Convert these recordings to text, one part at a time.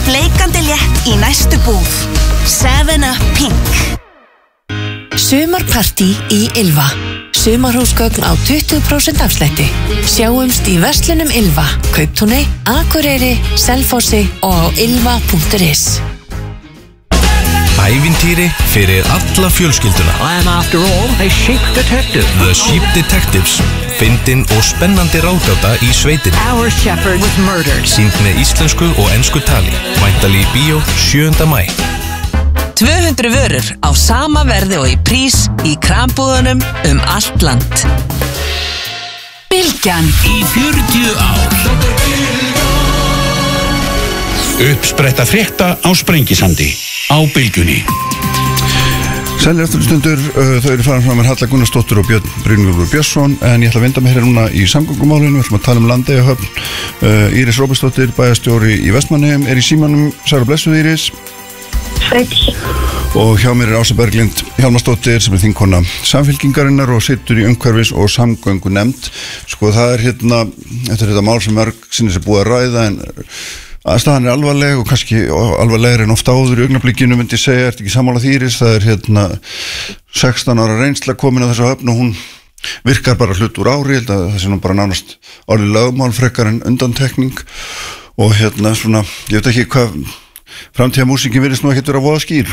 Bleikandi létt í næstu búð. 7up Pink. Sumarpartí í Ylva. Sumarhúsgögn á 20% afslætti. Sjáumst í verslunum Ylva, Kauptúni, Akureyri, Selfossi og á ylva.is. Ævintýri fyrir alla fjölskylduna. I am after all a sheep detective. The Sheep Detectives. Fyndin og spennandi ráðgáta í sveitinni. Our shepherd was murdered. Sýnd með íslensku og ensku tali. Væntanleg í bíó 7. maí. 200 vörur á sama verði og í prís í krambúðunum allt land. Bylgjan í 40 ár. Uppspretta frétta á Sprengisandi á Bylgjunni. Sælir eftir stundur, þau eru farin fram með Halla Gunnarsdóttir og Björn Brynjólfur Björnsson, en ég ætla að vinda mig hér núna í samgöngumálinu. Við ætlum að tala Landeyjahöfn. Íris Róbertsdóttir, bæjarstjóri í Vestmannaeyjum, er í símanum. Sæl og blessuð, Íris. Sæl. Og hjá mér er Ása Berglind Hjálmarsdóttir sem er þingkona Samfylkingarinnar og situr í umhverfis- og samgöngunefnd. Sko það er þetta er þetta mál sem mörg sinni búið að ræða, en staðan er alvarleg og kannski alvarlegri en ofta áður í augnablikinu, myndi ég segja. Ertu ekki sammála því, Íris? Það er 16 ára reynsla komin á þessu höfn og hún virkar bara hlut úr ári. Það sé nú bara nánast orðið lögmál frekar en undantekning. Og svona, ég veit ekki hvað framtíðarmúsíkin virðist nú ekkert vera voða skýr.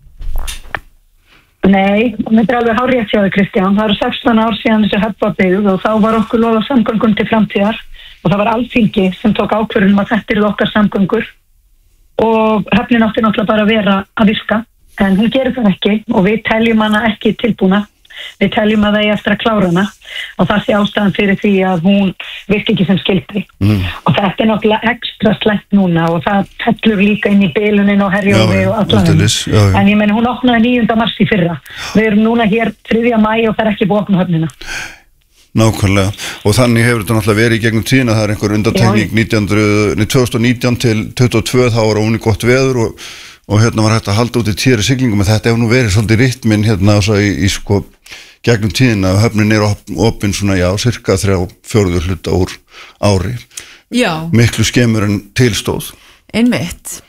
Nei, þetta er alveg hárrétt hjá þig, Kristján. Það eru 16 ár síðan þessi höfn var byggð og þá var okkur lofað samgöngum til framtíðar og það var Alþingi sem tók ákvörðun að þetta eru okkar samgöngur og höfnin átti náttúrulega bara að vera að virka, en hún gerir það ekki og við teljum hana ekki tilbúna. Við teljum að það eigi eftir að klára hana og það sé ástæðan fyrir því að hún virki ekki sem skyldi. Og þetta er náttúrulega ekstra slæmt núna og það fellur líka inn í bilunin og Herjólfi og allan. En ég meni, hún opnaði 9. mars í fyrra. Við erum núna hér 3. maí og það er ekki búið að opna höfnina. Nákvæmlega, og þannig hefur þetta náttúrulega verið í gegnum tíðina. Það er einhver undantekning 2019 til 2022, þá var hún í gott veður og var hægt að halda út í tíðari siglingum, en þetta hefur nú verið svolítið ritminn í sko gegnum tíðina. Höfnin er opin svona, cirka 3/4 hluta úr ári. Já. Miklu skemmur en tilstóð. Einmitt.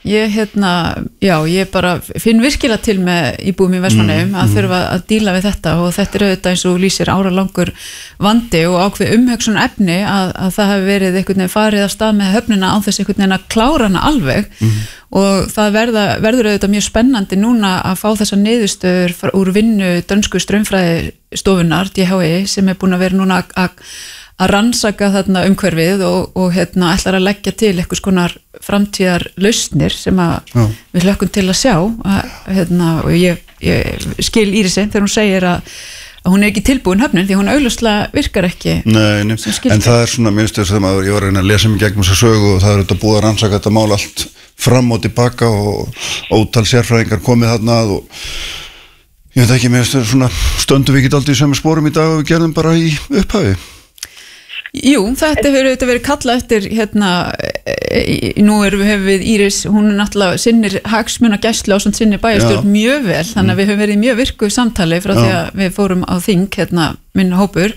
Ég bara finn virkilega til með íbúum í Vestmannaeyjum að þurfa að díla við þetta, og þetta er auðvitað eins og lýsir áralangur vandi og ákveð umhugsun efni að það hafi verið einhvern veginn farið af stað með höfnina án þess einhvern veginn að klára hana alveg. Og það verður auðvitað mjög spennandi núna að fá þessa niðurstöður úr vinnu dönsku straumfræðistofunar DHI sem er búin að vera núna að rannsaka þarna umhverfið og ætlar að leggja til einhvers konar framtíðar lausnir sem við hlökkum til að sjá og ég skil Írisi þegar hún segir að hún er ekki tilbúin höfnin því hún augljóslega virkar ekki. Nei, en það er svona, minnst þess að ég var að reyna að lesa mig gegnum þessa sögu og það er þetta búið að rannsaka þetta mál allt fram og tilbaka og ótal sérfræðingar komið þarna að og ég veit ekki, minnst þess svona stöndum við ekki aldrei í sömu spórum í dag og við gerðum bara í upphafi. Jú, þetta hefur verið kallað eftir nú hefur við Íris, hún er náttúrulega sinnir hagsmunagæslu ásamt sinnir bæjarstjórn mjög vel, þannig að við höfum verið í mjög virku samtali frá því að við fórum á þing minn hópur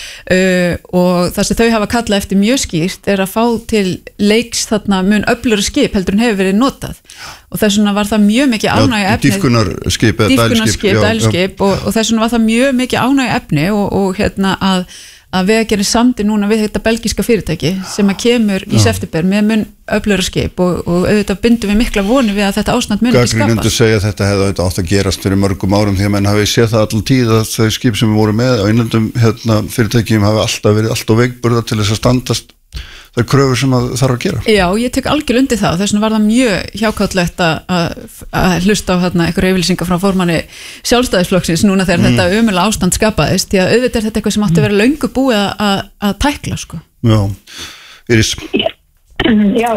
og það sem þau hafa kallað eftir mjög skýrt er að fá til leiks mun öflugri skip heldur en hefur verið notað og þess vegna var það mjög mikið ánægju efni dýpkunarskip, dælskip og þess vegna var það mjög mikið ánægju efni og að Vegagerðin samdi núna við þetta belgíska fyrirtæki sem að kemur í september með mun öflugra skip og auðvitað bindum við mikla voni við að þetta ástand mun ekki skapast. Gagnrýnendur segja að þetta hefði átt að gerast fyrir mörgum árum því að menn hafi séð það allan tíð að þau skip sem við vorum með á innlendum fyrirtækjum hafi alltaf verið allt og veikburða til þess að standast þær kröfur sem það þarf að gera. Já, ég tek algjörlega undir það og þess vegna var það mjög hjákátlegt að hlusta á einhverja yfirlýsingar frá formanni Sjálfstæðisflokksins núna þegar þetta ömurlega ástand skapaðist, því að auðvitað er þetta eitthvað sem átti að vera löngu búið að tækla, sko. Já, Íris. Já,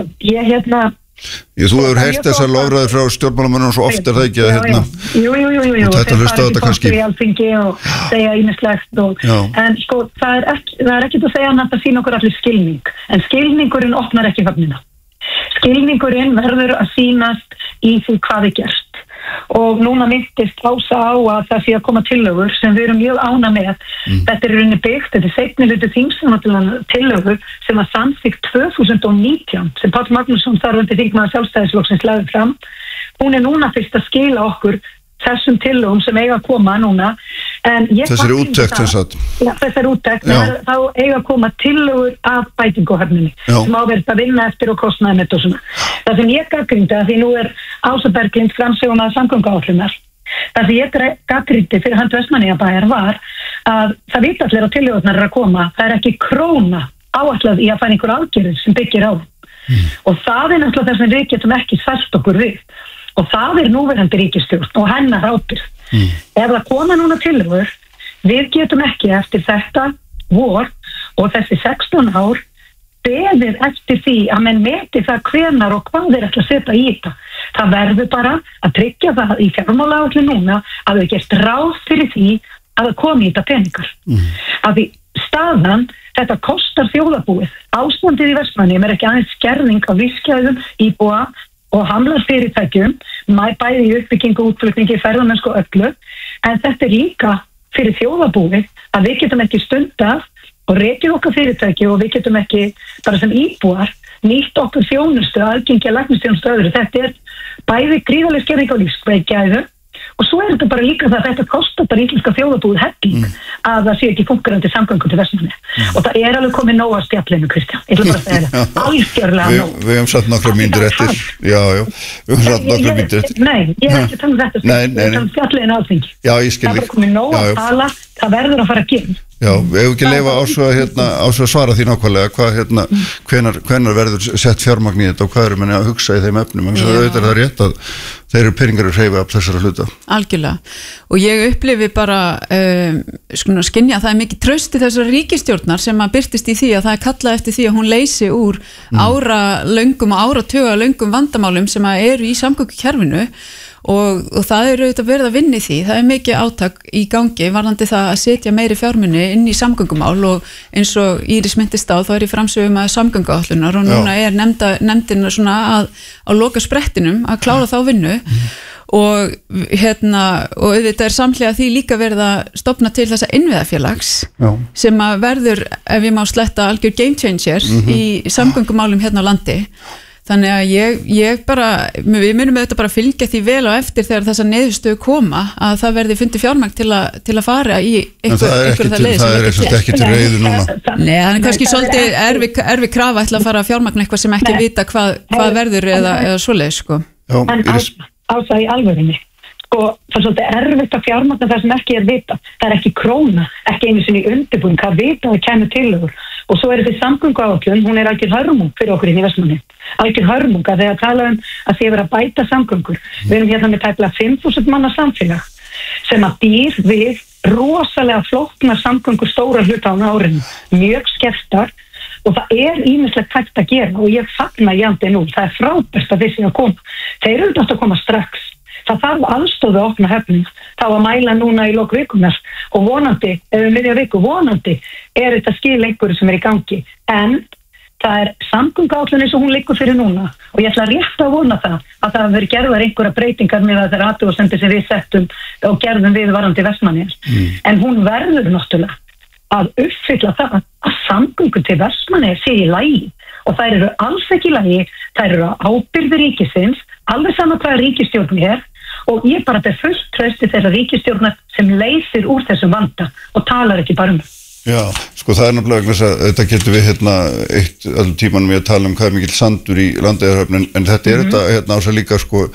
þú hefur heyrt þessar lofræður frá stjórnmálamönnum svo oft er það ekki að Jú, þetta hlusta á þetta kannski í Alþingi og segja ýmislegt en sko það er ekkert að segja annað að sýna okkur allir skilning en skilningurinn opnar ekki höfnina. Skilningurinn verður að sýnast í því hvað er gert og núna myndist Ása á að það sé að koma tillögur sem við erum mjög ána með. Þetta rauninni byggt, þetta seinni hluti þingstillögur sem var samþykkt 2019 sem Páll Magnússon þarfandi þingmaður Sjálfstæðisflokksins lagði fram. Hún núna fyrst að skila okkur þessum tillögum sem eiga að koma núna. Þessari úttekt þess að? Já, þessari úttekt, þá eiga að koma tillögur af bætinguhöfninni sem áverðist að vinna eftir og kostnaði með og svona. Það sem ég gagnrýndi að því nú Ása Berglind framsögumaður samgönguáætlunar. Það sem ég gagnrýndi fyrir hönd Vestmannaeyjabæjar var að það vita allir að tillögurnar að koma. Það ekki króna áætlað í að fara einhver aðgerðir sem byggir á. Og það náttúrulega það sem við getum ekki sælt okkur við. Og það núverandi ríkisstjórn og hennar ábyrgð. Ef það koma núna tillögur, við getum ekki eftir þetta vor og þessi 16 ár beðið eftir því að menn meti það hvenar og hvað ætla að setja í þetta. Það verður bara að tryggja það í fjármálaáætlun núna að við gerst ráð fyrir því að það komi í þetta peningar. Að því staðan, þetta kostar þjóðarbúið. Ástandið í Vestmannaeyjum ekki aðeins skerðing á lífsgæðum íbúa og hamlar fyrirtækjum, bæði í uppbyggingu, útflutningi, ferðamennsku og öllu, en þetta líka fyrir þjóðarbúið að við getum ekki stundað og rekið okkar fyrirtæki og við getum ekki bara sem íbúar nýtt okkur þjónustu, aðgengja læknisþjónustu öðru. Þetta bæði gríðarleg skerðing á lífsgæðum og svo þetta bara líka það að þetta kostar bara íslenska þjóðarbúið helling að það sé ekki fungerandi samgöngur til Vestmannaeyja. Og það alveg komið nóg að stjaflinu, Kristján. Ég ætla bara að segja það. Algjörlega nóg. Við höfum satt nokkra mínútur eftir. Já. Við höfum satt nokkra mínútur eftir. Nei, ég ekki að tala þetta. Ég tala stjaflinu Alþingi. Já, ég skil þig. Það komið nóg að tala. Það verður að fara að gera. Já, við hefum ekki leifa á svo að svara því nákvæmlega hvenær verður sett fjármagn í þetta og hvað menni að hugsa í þeim efnum, en það auðvitað það rétt að þeir eru peningar að hreyfa upp þessara hluta. Algjörlega, og ég upplifi bara skynja að það mikið traust í þessara ríkisstjórnar sem að birtist í því að það kallað eftir því að hún leysi úr áralöngum og áratugalöngum vandamálum sem að eru í samgöngukerfinu. Og það auðvitað verið að vinna í því, það mikið átak í gangi varðandi það að setja meiri fjármuni inn í samgöngumál og eins og Íris myndist á þá í framsögum að samgönguáætlunar og núna nefndin svona á loka sprettinum að klára þá vinnu og auðvitað samhliða því líka verið að stofna til þessa innviðafélags sem að verður, ef ég má sletta algjör game changer í samgöngumálum hérna á landi. Þannig að ég bara, við munum auðvitað bara fylgja því vel á eftir þegar þessa niðurstöðu koma að það verði fundið fjármagn til að fara í einhver það leið sem það er ekki til reiðu núna. Nei, það er kannski svolítið erfi krafa ætla að fara fjármagn eitthvað sem ekki vita hvað verður eða svoleið, sko. En Ása í alvörinni, sko, það er svolítið erfitt að fjármagna það sem ekki vita. Það er ekki króna, ekki einu sinni undirbúin, hvað vita það kemur tillögur. Og svo þessi samgönguáætlun, hún algjör hörmung fyrir okkur inn í Vestmannaeyjum. Algjör hörmung að þegar tala að því að vera að bæta samgöngur. Við erum hérna með tæplega 5.000 manna samfélag sem að býr við rosalega flóknar samgöngur stóra hluta á árinu. Mjög skertar og það ýmislegt hægt að gera og ég fagna Jandi nú. Það frábært að þessi að koma. Þeir eru alltaf að koma strax. Það þarf aðstóðu að opna höfning, þá að mæla núna í lok vikunar og vonandi, ef við miðja viku, vonandi þetta skil einhverju sem í gangi. En það samgönguáætlun eins og hún liggur fyrir núna og ég ætla rétt að vona það að það hafi verið gerðar einhverja breytingar með þessar athugasemdir sem við settum og gerðum við varðandi Vestmannaeyjar. En hún verður náttúrulega að uppfylla það að samgöngur til Vestmannaeyjar sé í lagi og þær eru alls ekki í lagi, þær eru ábyrgð ríkisins, alveg sama hvaða ríkisstjórn og ég bara ber fullt trausti þeirra ríkisstjórnar sem leysir úr þessum vanda og talar ekki bara Já, sko það náttúrulega þess að þetta getur við eitt allir tímanum við að tala hvað mikill sandur í Landeyjahöfn en þetta þetta á sig líka sko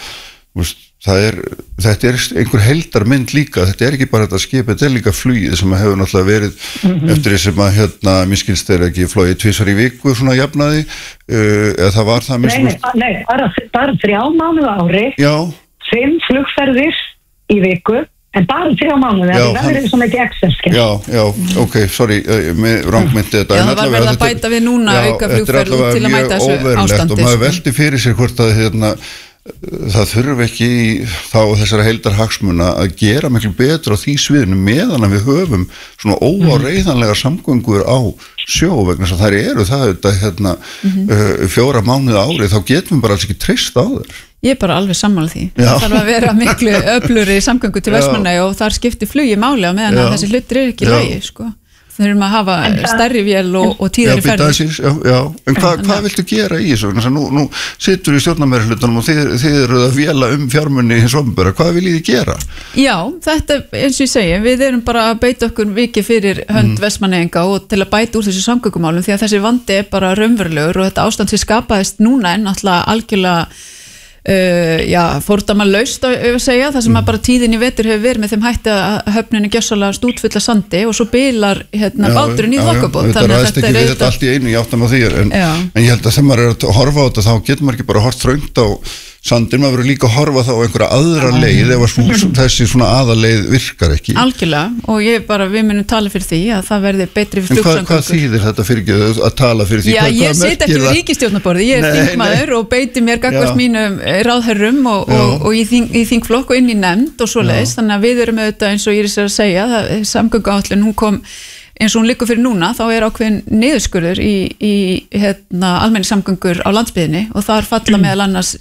þetta einhver heildarmynd líka, þetta ekki bara þetta skip, þetta líka flugið sem hefur náttúrulega verið eftir því sem að mér skilst ekki flogið 2 í viku svona jafnaði eða það var það Nei, bara 3 mánuði á ári Já 5 flugferðir í viku en bara 3 mánuði það verður svona ekki Excel-skil Já, ok, sorry rangmyndi þetta Já, það var verið að bæta við núna auka flugferð til að mæta þessu ástandi og maður veldi fyrir sér hvort að það þurfi ekki þá þessara heildarhagsmuna að gera miklu betur á því sviðinu meðan að við höfum svona óáreiðanlega samgöngur á sjó vegna þess að þær eru það 4 mánuði á ári þá getum við bara alls ekki treyst á þær Ég er bara alveg sammála því. Já. Það þarf að vera miklu öflugri samgöngu til Vestmannaeyja og þar skiptir flugi máli á meðan að þessi hlutir ekki í lagi, sko. Þurfum að hafa stærri vél og tíðari ferðir. En hvað viltu gera í þessu? Nú situr í stjórnarmeirihlutanum og þið eru að véla fjármuni hins opinbera. Hvað viljið þið gera? Já, þetta eins og ég segi, við erum bara að beita okkur vikið fyrir hönd Vestmannaeyinga og til að bæta úr þessu samgöngumálum því að þessi vandi er bara raunverulegur og þetta ástand sem skapaðist núna er náttúrulega algjörlega fordæmalaust að segja, það sem að bara tíðin í vetur hefur verið með þeim hætti að höfninni gjössalega stútfulla sandi og svo bilar báturinn í þokkabót. Þetta ræðist ekki við þetta allt í einu, ég áttam á því en ég held að þegar maður er að horfa á þetta þá getur maður ekki bara hort þröngt á sandin, maður verður líka að horfa þá á einhverja aðra leið ef þessi svona aðaleið virkar ekki. Algjörlega, og við munum tala fyrir því að það verði betri fyrir flugsamgöngur. En hvað þýðir þetta fyrir að tala fyrir því? Já, ég sit ekki við ríkisstjórnarborði, ég er þingmaður og beiti mér gagnvart mínum ráðherrum og í þingflokk og inn í nefnd og svoleiðis, þannig að við erum auðvitað eins og ég er að segja, samgönguáætlun, hún kom eins og hún liggur fyrir núna, þá er ákveðin niðurskurður í almenningssamgöngur á landsbyggðinni og þar falla meðal annars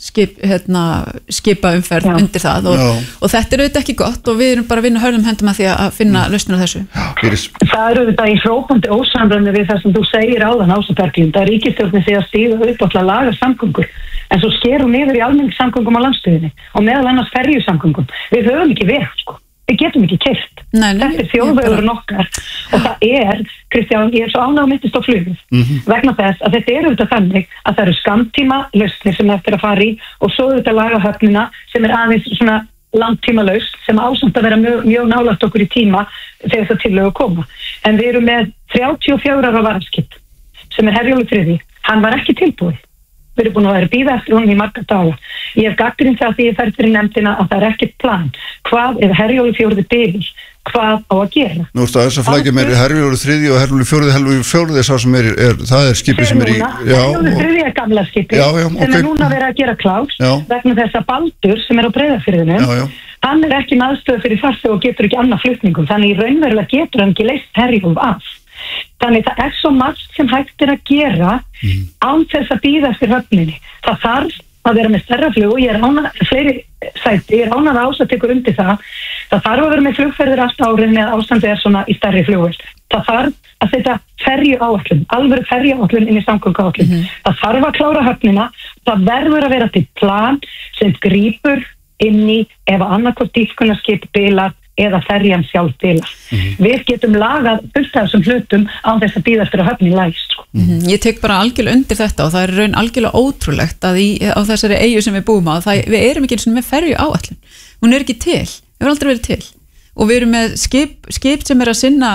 skipaumferð undir það og þetta er auðvitað ekki gott og við erum bara að vinna hörðum höndum að því að finna lausnir á þessu. Það er auðvitað í hrópandi ósamræmi við það sem þú segir áðan, Ása Berglind, að ríkisstjórnin sé að stíga upp og að laga samgöngur en svo skerum niður í almenningssamgöngum á landsbyggðinni og meðal annars ferjusamgöngum. Við höfum ekki veg, sko. Við getum ekki keyrt. Þetta er þjóðvegurinn okkar og það er, Kristján, ég er svo ánægð mittist á flugið vegna þess að þetta er auðvitað þannig að það eru skammtíma lausnir sem eftir að fara í og svo auðvitað laga höfnina sem er aðeins svona langtíma lausn sem ásamt að vera mjög nálægt okkur í tíma þegar það tillögu koma. En við erum með 34 ára varaskip sem er Herjólfur 3. Hann var ekki tilbúið. Við erum búin að vera bíða eftir honum í marga daga. Ég hef gagnrýnt það því ég fer fyrir nefndina að það er ekkert plan. Hvað ef Herjólfur 4. bilir? Hvað á að gera? Nú veist að þess að flækja mér Herjólfur 3. og Herjólfur 4. sá sem það er skipið sem er í... Herjólfur 3. er gamla skipið sem er núna verið að gera klás vegna þess að Baldur sem er á Breiðafirðinu, hann er ekki aðstöðu fyrir farþega og getur ekki annað flutningum. Þannig í raunverulega getur hann ekki leyst Herjólf af. Þannig það er svo margt sem hægt er að gera án þess að bíða eftir höfninni. Það þarf að vera með stærra flug og ég er ánað fleiri sæti, ég er ánað Ása tekur undir það. Það þarf að vera með flugferðir allt árið með ástandið er svona í stærri flugvél. Það þarf að setja ferjuáætlun, alvöru ferjuáætlun inn í samgönguáætlun. Það þarf að klára höfnina, það verður að vera til plan sem grípur inn í ef annarkvort dýpkunarskip bilar eða ferjan sjálf bilar. Við getum lagað fullt af þessum hlutum án þess að bíða eftir að höfnin lægst. Ég tek bara algjörlega undir þetta og það er raun algjörlega ótrúlegt að á þessari eyju sem við búum á, við erum ekki eins og með ferju áætlun. Hún er ekki til, hefur aldrei verið til. Og við erum með skip sem er að sinna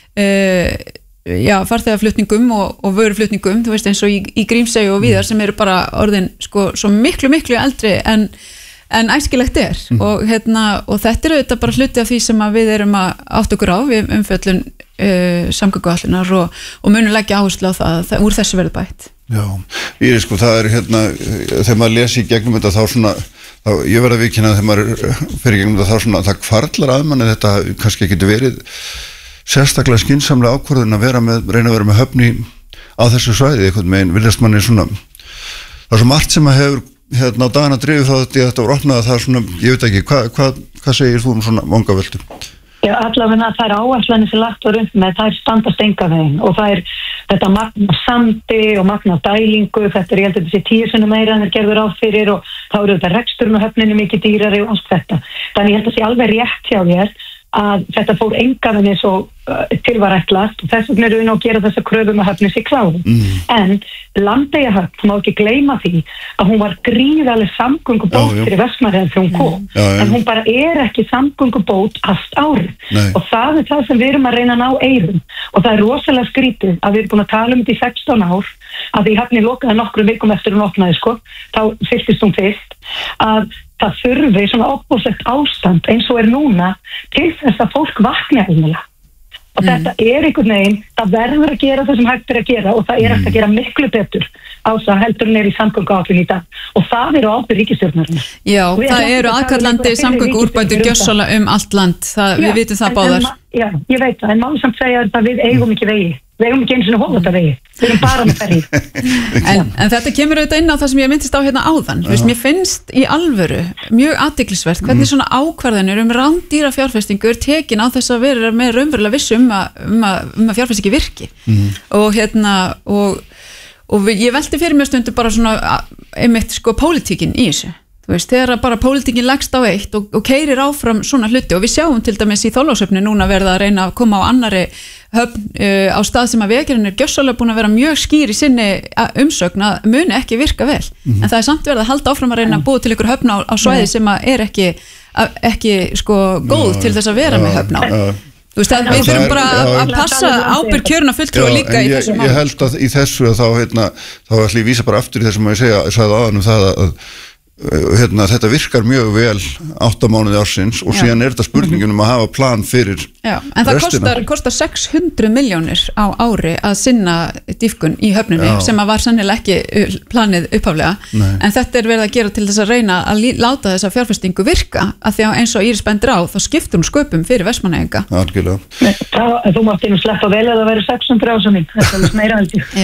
farþegaflutningum og vöruflutningum, þú veist eins og í Grímsey og víðar sem eru bara orðin sko svo miklu eldri en æskilegt er og þetta er auðvitað bara hluti af því sem að við erum að átta okkur á við umfjöllun samgönguáætlunar og munum leggja áherslu á það úr þessu verður bætt. Já, Íris, sko, það er þegar maður lesi í gegnum þetta þá svona, ég verð að viðkynna þegar maður fyrir gegnum þetta þá svona, það kvarlar að manni þetta kannski getur verið sérstaklega skynsamlega ákvörðun að reyna að vera með höfni á þessu svæði, einhvern veginn, viljast manni svona, það er svo margt sem að hefur á dagana drifið þá þetta voru opnað að það er svona, ég veit ekki, hvað segir þú svona vangaveltur? Já, allavega það er áætlanir sem lagt var upp með, það er standast enga veginn og það er þetta magna sandi og magna dælingu, þetta er ég held að þessi 10 sinnum meira en þeir gerður átt fyrir og þá eru þetta reksturinn og höfninni mikið dýrari og allt þetta. Þannig ég held að sé alveg rétt hjá þér að þetta fór enga veginn eins og tilvarætlast og þess vegna eru við nú að gera þessa kröfum að höfnin sér kláðum. En Landeyjahöfn má ekki gleyma því að hún var gríðarleg samgöngubót fyrir Vestmannaeyjar þegar hún kom. En hún bara er ekki samgöngubót allt árið og það er það sem við erum að reyna að ná eyrum og það er rosalega skrítið að við erum búin að tala þetta í 16 ár að því höfnin lokaði nokkrum vikum eftir hún opnaði þá fylltist hún fyrst að það þurfi svona opbóðsett ástand eins og er núna til þess að fólk vakna einhverja. Og þetta er einhvern veginn, það verður að gera það sem hægt er að gera og það er hægt að gera miklu betur Ása heldur en í samgönguáætlun í dag og það eru ábyrgð ríkisstjórnarinnar. Já, það eru aðkallandi samgönguúrbætur gjössalega allt land, við vitum það báðar. Já, ég veit það, en má samt segja að við eigum ekki vegi. við eigum ekki einu sinni Hóladavegi, við erum bara með ferri. En þetta kemur auðvitað inn á það sem ég myndist á hérna áðan. Mér finnst í alvöru mjög athyglisvert hvernig svona ákvarðanir rándýra fjárfestingu tekin á þess að vera með raunverulega vissu að fjárfestingi virki. Og ég velti fyrir mér stundu bara svona einmitt sko pólitíkin í þessu. Þú veist, þegar bara pólitíkin leggst á eitt og keyrir áfram svona hluti og við sjáum til dæmis í Þorlákshöfni núna verða að reyna að koma á annarri höfn á stað sem að Vegagerðin er gjörsamlega búin að vera mjög skýr í sinni umsögn að muni ekki virka vel. En það er samt verið að halda áfram að reyna að búa til ykkur höfn á svæði sem að er ekki sko góð til þess að vera með höfn á. Þú veist, við þurfum bara að passa ábyrgð kjörna fulltrúa líka í þessu máli. Ég held að í þessu þá ætlum ég vísa bara aftur í þessum að ég sagði áðan það að þetta virkar mjög vel 8 mánuði ársins og síðan er þetta spurningin að hafa plan fyrir en það restina. kostar 600 milljónir á ári að sinna dýpkun í höfninni sem að var sannilega ekki planið upphaflega en þetta er verið að gera til þess að reyna að láta þessa fjárfestingu virka af því að eins og Íris bendir á þá skiptur hún sköpum fyrir Vestmannaeyinga. Algjörlega. Þú mátt einu sleppa vel að það væri 600 ásuminn, þetta er meira held ég.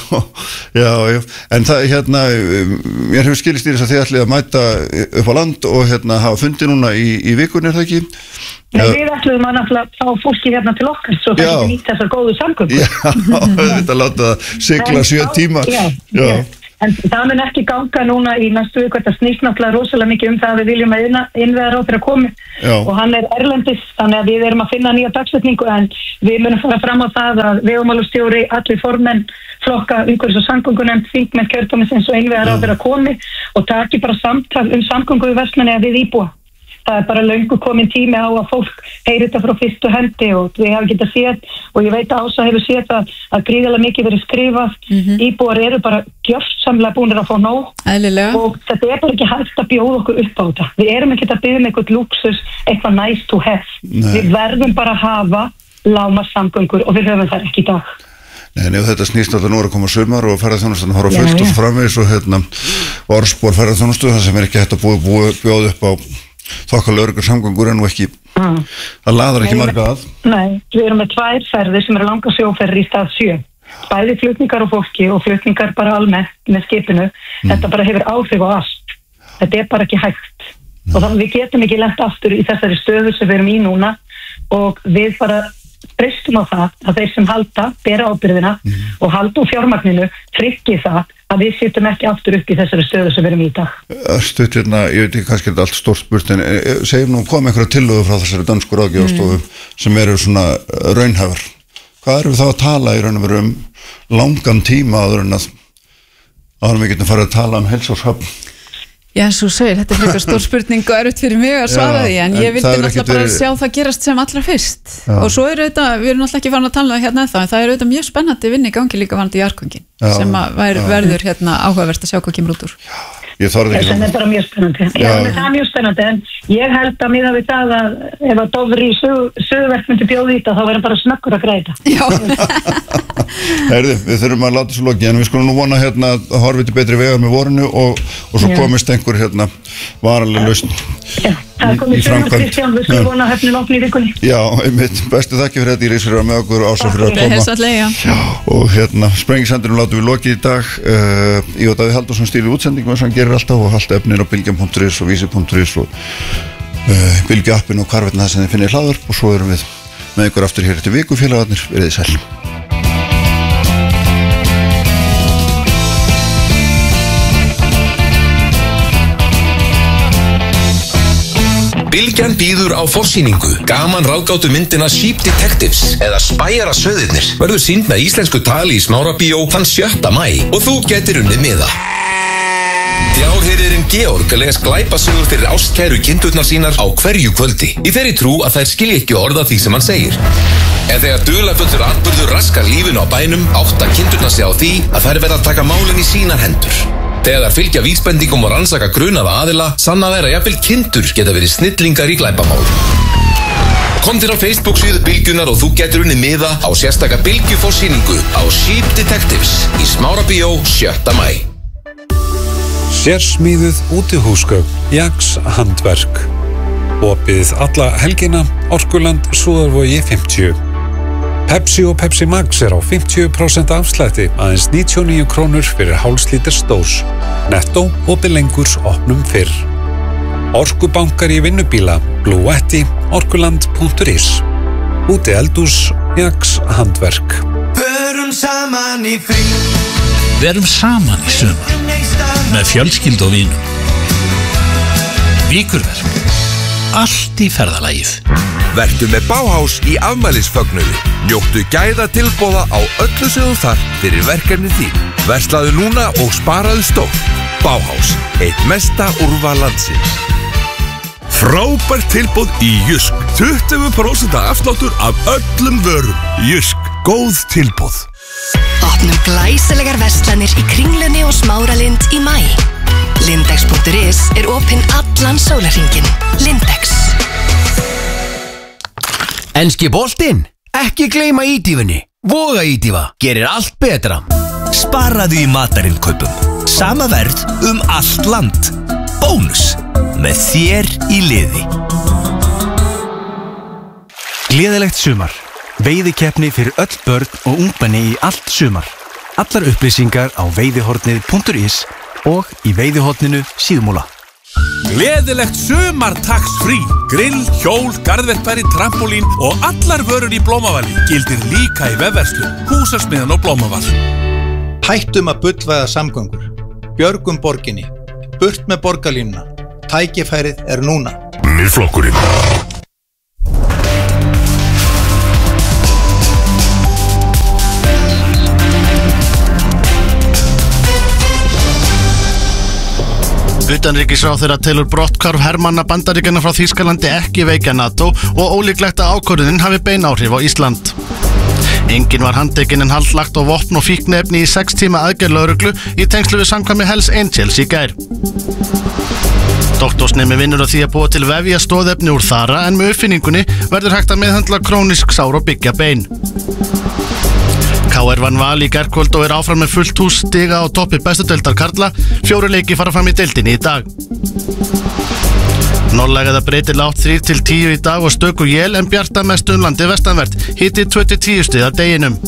Já, en það mér hefur skilist Íris að þið ætlið að mæta upp á land og hafa fundi núna í vikunni, er það ekki? Nei, við ætlum að náttúrulega fá fólki hérna til okkar svo það ekki nýtt þessar góðu samgöngur. Já, þetta láta sigla 7 tíma. Já. En það mun ekki ganga núna í næstu viku, þetta snýst náttúrulega rosalega mikið um það að við viljum að innviðaráðherra komi og hann er erlendis, þannig að við erum að finna nýja dagsetningu en við munum fara fram á það að vegamálastjóri, allir formenn, flokka, umhverfis- og samgöngunefnd, þingmenn kjördæmisins og innviðaráðherra komi og taki bara samtal samgöngu í Vestmannaeyja við íbúa. Það er bara löngu komin tími á að fólk heyri þetta frá fyrstu hendi og við hafa getað séð og ég veit að Ása hefur séð að gríðarlega mikið verið skrifað. Íbúar eru bara gjörsamlega búinir að fá nóg. Eðlilega. Og þetta er bara ekki hægt að bjóða okkur upp á þetta. Við erum ekki að biðja eitthvað luxus, eitthvað nice to have. Við verðum bara að hafa lágmarkssamgöngur og við höfum það ekki í dag. Nei, þetta snýst alltaf nú að koma sumar og ferðarþjónustan fara fullt og framvegis og orðspor ferðarþjónustu þar sem er ekki hægt að bjóða upp á þokkalega öryggar samgöngur en nú ekki það laðar ekki marga að. Nei, við erum með 2 ferðir sem eru langa sjóferðir í stað 7. Bæði flutningar á fólki og flutningar bara almennt með skipinu. Þetta bara hefur áhrif á allt. Þetta er bara ekki hægt. Og þannig við getum ekki lent aftur í þessari stöðu sem við erum í núna og við bara breystum á það að þeir sem halda, bera ábyrgðina og halda úr fjármagninu, tryggi það að við sittum ekki aftur upp í þessari stöðu sem við erum í dag. Stutt ég veit ekki, kannski er þetta allt stórt spurt en segjum nú kom einhverja tillögu frá þessari dönsku ráðgjafarstofu sem eru svona raunhæfar. Hvað erum við þá að tala í raun og veru langan tíma áður en að við getum farið að tala heilsárshöfn? Já, svo segir, þetta er frekar stór spurning og erfitt fyrir mig að svara því en ég vildi náttúrulega bara sjá það gerast sem allra fyrst og svo er þetta, við erum náttúrulega ekki farin að tala hérna en það er auðvitað mjög spennandi vinni í gangi líka varandi í jarðgöngin sem verður hérna áhugavert að sjá hvað kemur út úr. Ég þarf ekki það er bara mjög spennandi. Já, það er mjög spennandi en ég held að miða við það að ef að Dofri Suðurvert myndi bjóða í þetta þá verður bara snöggur að græta. Herði, við þurfum að láta svo loki en við skulum nú vona hérna að horfa til betri vegar með vorinu og svo komist einhver hérna varanlega lausn. Já, það er komið sumar Kristján, við skulum vona höfnin opni í vikunni. Já, einmitt, bestu þakki fyrir þetta Íris fyrir að með okkur Ása fyrir að koma. Og hérna, Sprengisandinum látum við lokið í dag. Ívar Davíð Halldórsson stýrir útsendingum eins og hann gerir alltaf og allt efnir á bylgjan.is og vísi.is og bylgjuappin og hvarvetna það sem þið finnir hlaðvarp og svo erum við með ykkur aftur hér eftir viku félagarnir, verið sæl. Bylgjan býður á forsýningu gaman ráðgátu myndina Sheep Detectives eða Spæjara söðirnir verður sýnd með íslensku tali í Smárabíó þann 7. maí og þú getur unnið miða. Fjárhirðirinn Georg les glæpasögur fyrir ástkæru kindurnar sínar á hverju kvöldi í þeirri trú að þær skilji ekki orða því sem hann segir. En þegar dularfullur atburður raskar lífinu á bænum átta kindurnar sig á því að þær verða að taka málin í sínar hendur. Þegar þær fylgja vísbendingum og rannsaka grunaða aðila sanna þær að jafnvel kindur geta verið snillingar í glæpamál. Komdu á Facebook síðu Bylgjunar og þú getur unnið miða á sérstaka Bylgjuforsýningu á Sheep Detectives í Smárabíó 7. maí. Sérsmíðuð útihúsgögn, Jax handverk. Opið alla helgina, Orkuland, Súðarvogi 50. Pepsi og Pepsi Max á 50% afslætti, aðeins 99 krónur fyrir hálfslíters dós. Netto opið lengur, opnum fyrr. Orkubankar í vinnubíla, Bluetti, orkuland.is. Úti eldhús, Jax handverk. Förum saman í frí. Verum saman í sumar með fjölskyldu og vinum. Víkurverk. Allt í ferðalagið. Vertu með Bauhaus í afmælisfögnuði. Njóttu gæða tilboða á öllu sem þú þarf fyrir verkefni þín. Verslaðu núna og sparaðu stórt. Bauhaus, eitt mesta úrval landsins. Frábært tilboð í Jysk. 20% afsláttur af öllum vörum. Jysk, góð tilboð. Opnum glæsilegar verslanir í Kringlunni og Smáralind í maí. Lindex.is opinn allan sólarhringinn. Lindex. Enski boltinn? Ekki gleyma ídýfunni. Voga ídýfa gerir allt betra. Sparaðu í matarinnkaupum. Sama verð allt land. Bónus. Með þér í liði. Gleðilegt sumar. Veiðikeppni fyrir öll börn og ungmenni í allt sumar. Allar upplýsingar á veiðihornið.is og í veiðihorninu Síðumúla. Gleðilegt sumar tax-free. Grill, hjól, garðverkfæri, trampolín og allar vörur í Blómavali gildir líka í vefverslun, Húsasmiðjan og Blómaval. Hættum að bullvæða samgöngur. Björgum borginni. Burt með borgarlínuna. Tækifærið núna. Miðflokkurinn. Utanríkisráðherra telur brotthvarf hermanna Bandaríkjanna frá Þýskalandi ekki veikja NATO og ólíklegt að ákvörðunin hafi bein áhrif á Ísland. Enginn var handtekinn en haldlagt á vopn og fíkniefni í 6 tíma aðgerð lögreglu í tengslu við samkvæmi Hells Angels í gær. Doktorsnemi vinnur á því að búa til vefja stóðefni úr þara en með uppfinningunni verður hægt að meðhöndla krónísk sár og byggja bein. KR vann Val í gærkvöld og áfram með fullt hús stiga á toppi bestu deildar karla. 4 leiki fara fram í deildinni í dag. Norðlæg eða breytilega 3 til 10 í dag og stöku él en bjarta mestu landið vestanvert. Hiti 2-10 stig að deginum.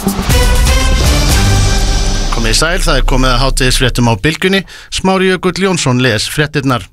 Komið í sæl, það komið að hátíðisfréttum á Bylgjunni. Smári Jökull Jónsson les fréttirnar.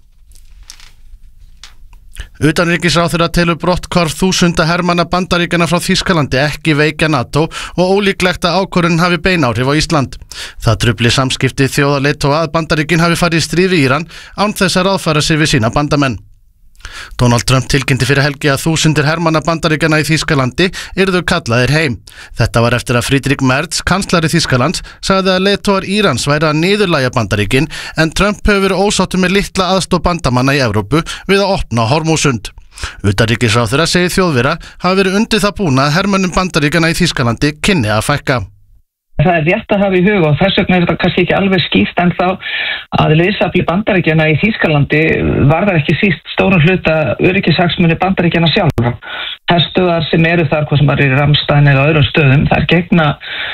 Utanríkisráðherra telur brotthvarf þúsunda hermanna Bandaríkjanna frá Þýskalandi ekki veikja NATO og ólíklegt að ákvörðunin hafi bein áhrif á Ísland. Það trufli samskipti þjóðarleiðtoga að Bandaríkin hafi farið í stríð við Íran án þess að ráðfæra sig við sína bandamenn. Donald Trump tilkynnti fyrir helgi að þúsundir hermanna Bandaríkjanna í Þýskalandi yrðu kallaðir heim. Þetta var eftir að Friedrich Merz, kanslari Þýskalands, sagði að leiðtogar Írans væri að niðurlægja Bandaríkin en Trump hefur verið ósáttur með litla aðstoð bandamanna í Evrópu við að opna Hormúsund. Utanríkisráðherra segir Þjóðverja hafi verið undir það búna að hermönnum Bandaríkjanna í Þýskalandi kynni að fækka. Það rétt að hafa í huga og þess vegna þetta kannski ekki alveg skýrt en þá að liðsafli Bandaríkjanna í Þýskalandi varðar ekki síst stóran hluta öryggishagsmuni Bandaríkjanna sjálfra. Herstöðar sem eru þar, hvað sem var í Ramstein eða öðrum stöðum, þær gegna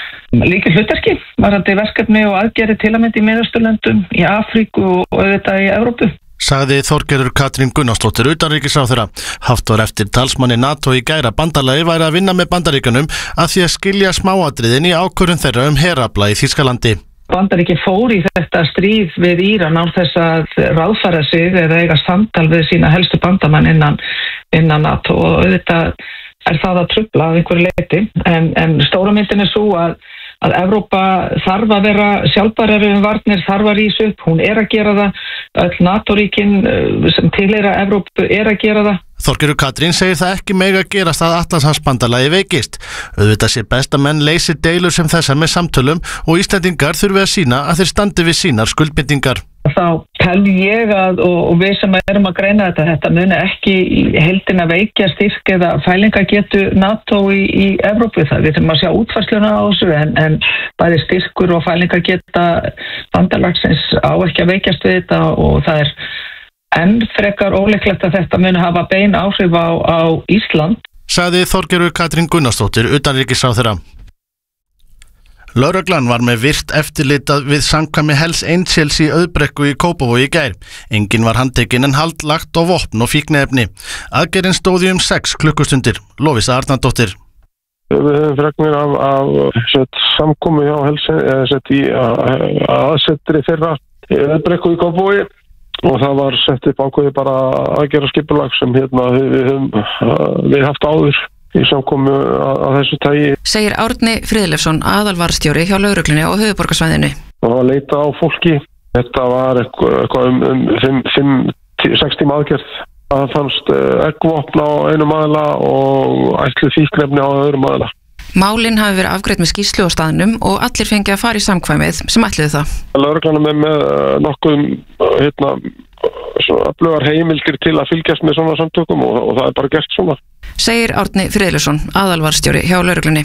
líka hlutverki varðandi verkefni og aðgerðir til að mynda í Miðausturlöndum, í Afríku og auðvitað í Evrópu. Sagði Þorgerður Katrín Gunnarsdóttir utanríkisráðherra. Haft var eftir talsmanni NATO í gær að bandalagi væri að vinna með Bandaríkjunum að því að skilja smáatriðin í ákvörðun þeirra Herafla í Þýskalandi. Bandaríkin fór í þetta stríð við Íran án þess að ráðfæra sig eða eiga samtal við sína helstu bandamenn innan NATO og auðvitað það að trufla af einhverju leyti en stóra myndin svo að Evrópa þarf að vera sjálfbærari varnir, þarf að rísa upp, hún að gera það, öll NATO-ríkin sem tilheyra Evrópu að gera það. Þorgerður Katrín segir það ekki mega gerast að Atlantshafsbandalagi veikist. Auðvitað sé best að menn leysi deilur sem þessar með samtölum og Íslendingar þurfi að sýna að þeir standi við sínar skuldbindingar. Þá tel ég og við sem erum að greina þetta muni ekki í heildina veikja styrk eða fælingagetu NATO í Evrópu. Við þurfum að sjá útfærsluna á þessu en bæði styrkur og fælingageta bandalagsins á ekki að veikjast við þetta og það enn frekar ólíklegt að þetta muni hafa bein áhrif á Ísland. Sagði Þorgerður Katrín Gunnarsdóttir utanríkisráðherra. Lögreglan var með virt eftirlitað við samkvæmi Hells Angels í Auðbrekku í Kópavogi í gær. Enginn var handtekinn en haldlagt á vopn og fíkniefni. Aðgerðin stóð í 6 klukkustundir. Lovísa Arnardóttir. Við höfum fregnir af samkomu hjá aðsetri þeirra Brekku í Kópavogi og það var sett upp ákveði bara aðgerða skipulag sem við höfum haft áður í samkomu að þessu tagi. Segir Árni Friðleifsson, aðalvarðstjóri hjá lögreglunni og höfuðborgarsvæðinu. Það var að leita á fólki. Þetta var eitthvað 5-6 tíma aðgerð. Það fannst eggvopn á einum aðila og ætluð fíkniefni á öðrum aðila. Málin hafi verið afgreidd með skýrslu á staðnum og allir fengi að fara í samkvæmið sem ætluðu það. Lögreglan er með nokkuð öflugar heimildir til að fylgjast með svona samtökum og það er bara gert svona. Segir Árni Friðleifsson, aðalvarðstjóri hjá lögreglunni.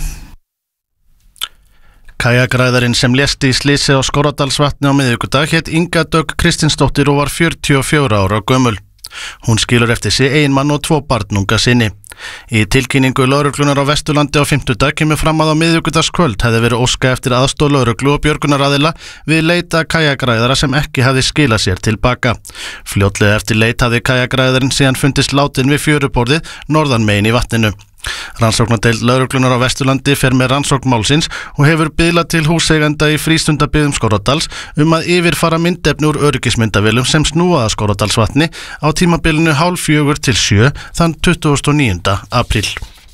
Kajakræðarinn sem lést í slysi á Skorradalsvatni á miðvikudag hét Inga Dögg Kristinsdóttir og var 44 ára gömul. Hún skilur eftir sig eiginmann og 2 barnunga sinni. Í tilkynningu lögreglunar á Vesturlandi á 50. kemur fram að á miðvikudagskvöld hefði verið óska eftir aðstoð lögreglu og björgunaraðila við leita kajakræðara sem ekki hefði skilað sér tilbaka. Fljótlega eftir leit hafði kajakræðarinn síðan fundist látin við fjöruborðið norðan megin í vatninu. Rannsóknardeild lögreglunar á Vesturlandi fer með rannsókn málsins og hefur biðlað til húseiganda í frístundabyggðum Skorradals að yfirfara myndefni úr öryggismyndavélum sem snúa að Skorradalsvatni á tímabilinu 3:30 til 7 þann 29. apríl.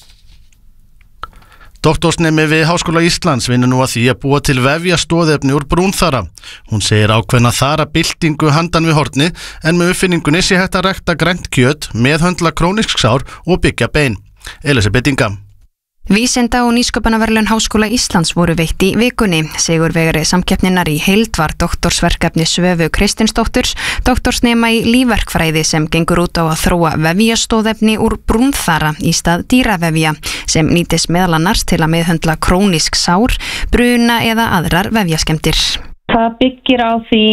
Doktorsnemi við Háskóla Íslands vinnur nú að því að búa til vefjastóðefni úr brúnþara. Hún segir ákveðna þarabyltingu handan við hornið en með uppfinningunni sé hægt að rækta grænt kjöt, meðhöndla krónísk sár og byggja bein. Elisabeth Inga. Vísinda- og nýsköpunarverðlaun Háskóla Íslands voru veitt í vikunni. Sigurvegari samkeppninnar í heild var doktorsverkefni Svövu Kristinsdóttur, doktorsnema í lífverkfræði sem gengur út á að þróa vefjastóðefni úr brúnþara í stað dýravefja sem nýtist meðal annars til að meðhöndla krónísk sár, bruna eða aðrar vefjaskemmdir. Það byggir á því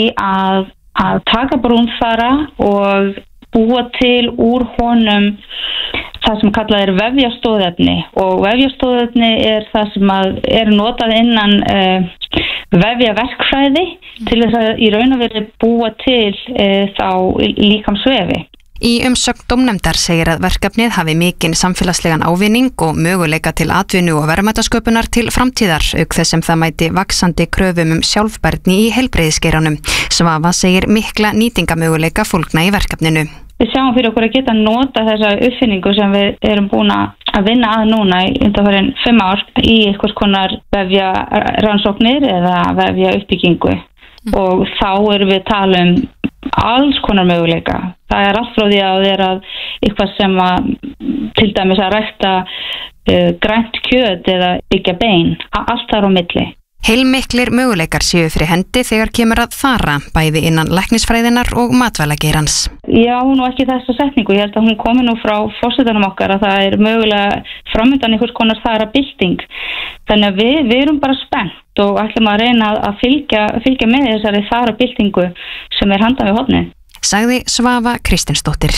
að taka brúnþara og búa til úr honum það sem kallað er vefjastóðefni og vefjastóðefni er það sem er notað innan vefjaverkfræði til þess að í raun og veru búa til þá líkamsvefi. Í umsögn dómnefndar segir að verkefnið hafi mikinn samfélagslegan ávinning og möguleika til atvinnu og verðmætasköpunar til framtíðar, auk þess sem það mæti vaxandi kröfum heilbrigðisgeiranum. Svava segir mikla nýtingamöguleika fólgna í verkefninu. Við sjáum fyrir okkur að geta nota þessa uppfinningu sem við erum búin að vinna að núna í undanfarin 5 ár í einhvers konar vefja rannsóknir eða vefja uppbyggingu og þá erum við tala alls konar möguleika. Það er allt frá því að vera eitthvað sem til dæmis að rækta grænt kjöt eða byggja bein, allt þar á milli. Heilmiklir möguleikar séu fyrir hendi þegar kemur að þara, bæði innan læknisfræðinar og matvælageirans. Já, nú ekki þessa setningu. Ég held að hún komi nú frá forsetanum okkar að það er mögulega framöndan einhvers konar þarabylting. Þannig að við erum bara spennt og ætlum að reyna að fylgja með þessari þarabyltingu sem er handan við hornið. Sagði Svava Kristinsdóttir.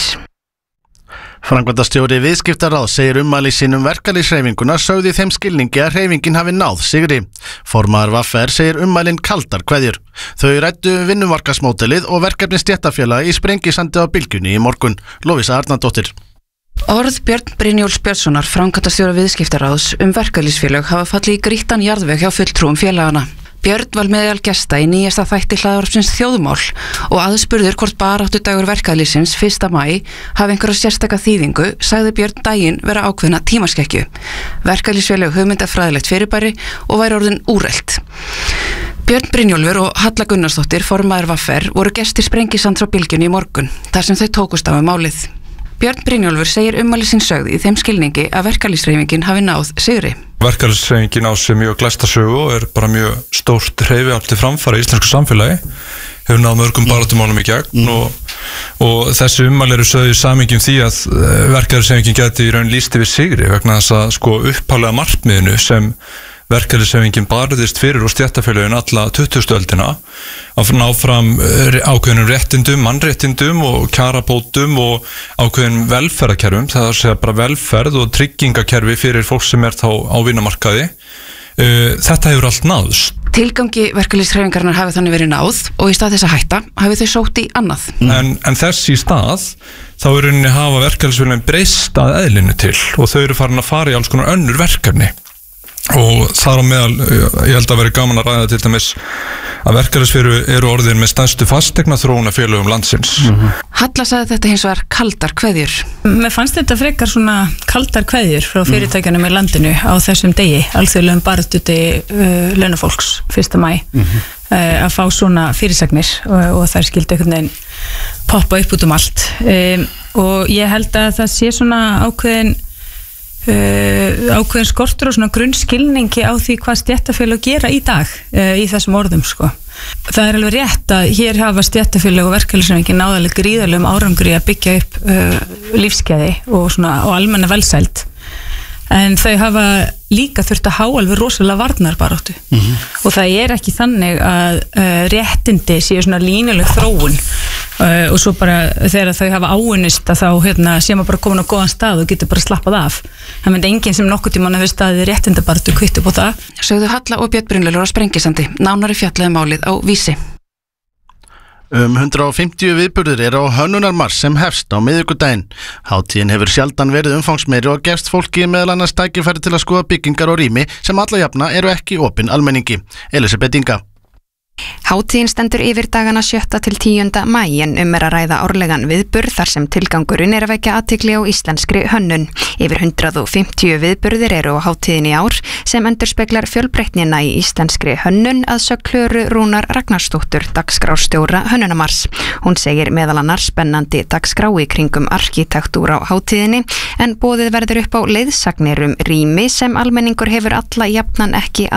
Framkvæmdastjóri Viðskiptaráðs segir ummæli sínum verkalýðshreyfinguna sögðu í þeim skilningi að hreyfingin hafi náð sigri. Formaður VR segir ummælin kaldar kveðjur. Þau ræddu vinnumarkaðsmódelið og verkefni stéttarfélaga í Sprengisandi á Bylgjunni í morgun. Lovísa Arnardóttir. Orð Björn Brynjólfs Björnssonar, framkvæmdastjóra Viðskiptaráðs verkalýðsfélög hafa fallið í grýttan jarðveg hjá fulltrúum félagana. Björn var meðal gesta í nýjasta þætti hlaðvarpsins Þjóðmál og aðspurður hvort baráttudagur verkalýðsins 1. maí hafi einhverja sérstaka þýðingu, sagði Björn daginn vera ákveðna tímaskekkju. Verkalýðsfélög hugmyndafræðilegt fyrirbæri og væri orðin úrelt. Björn Brynjólfur og Halla Gunnarsdóttir, formaður VR, voru gestir Sprengisands á Bylgjunni í morgun, þar sem þau tókust á málið. Björn Brynjólfur segir ummæli sín sögð í þeim skilningi að verkalýðshreyfingin hafi náð sigri. Verkalýðshreyfingin á sér mjög glæsta sögu og er bara mjög stórt hreyfiafl til framfara í íslensku samfélagi. Hefur náð mörgum baráttumálum í gegn og þessi ummæli eru sögð í samhengi því að verkalýðshreyfingin geti í raun lýst yfir sigri vegna þess að upphaflega markmiðinu sem verkalýðshreyfingin barðist fyrir og stéttarfélögin alla 20. öldina að ná fram ákveðnum réttindum, mannréttindum og kjarabótum og ákveðnum velferðarkerfum, það er að segja bara velferð og tryggingakerfi fyrir fólk sem er þá á vinnumarkaði. Þetta hefur allt náðst. Tilgangi verkalýðshreyfingarinnar hafi þannig verið náð og í stað þess að hætta hafi þau sótt í annað. En þess í stað þá er rauninni hafa verkalýðsfélögin breyst að eðlinu til og þau eru farin að fara í alls konar önnur verkefni. og þar á meðal ég held að vera gaman að ræða til dæmis að verkalýðsfélög eru orðin með stærstu fastegna þróunarfélögum landsins. Halla sagði þetta hins vegar kaldar kveðjur. Mér fannst þetta frekar svona kaldar kveðjur frá fyrirtækjunum í landinu á þessum degi, alþjóðlegum baráttudegi launafólks 1. maí, að fá svona fyrirsagnir og þær skildi einhvern veginn poppa upp út allt. Og ég held að það sé svona ákveðin skortur og svona grunnskilningi á því hvað stéttarfélög gera í dag í þessum orðum sko. Það er alveg rétt að hér hafa stéttarfélög og verkalýðshreyfingin náðalega gríðarlegum árangri að byggja upp lífsgæði og almenna velsæld, en þau hafa líka þurft að há alveg rosalega varnarbaráttu og það er ekki þannig að réttindi séu svona línuleg þróun og svo bara þegar þau hafa áunnist að þá sé maður bara komin á góðan stað og getur bara slappað af. Það myndi enginn sem nokkuð tímann hefur staðið réttindabaráttu kvitt upp á það. Sögðu Halla og Björn Brynjólfur á Sprengisandi, nánari fjallaði málið á Vísi. 150 viðburðir eru á Hönnunarmars sem hefst á miðvikudaginn. Hátíðin hefur sjaldan verið umfangsmeiri og gefst fólki meðal annars tækifæri til að skoða byggingar og rými sem alla jafna eru ekki opin almenningi. Elisabeth Inga. Hátíðin stendur yfir dagana 7. til 10. maí en að ræða árlegan viðburð þar sem tilgangurinn er að vekja athygli á íslenskri hönnun. Yfir 150 viðburðir eru á hátíðin í ár sem endurspeglar fjölbreytnina í íslenskri hönnun að sögn Klöru Rúnar Ragnarsdóttur, dagskrárstjóra Hönnunarmars. Hún segir meðal annars spennandi dagskrá í kringum arkitektúr á hátíðinni en boðið verður upp á leiðsagnir rými sem almenningur hefur alla jafnan ekki